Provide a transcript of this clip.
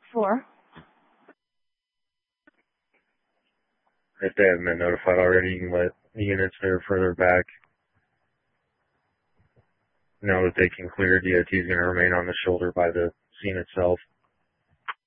4. If they haven't been notified already, you can let the units that are further back know that they can clear. DOT is going to remain on the shoulder by the scene itself.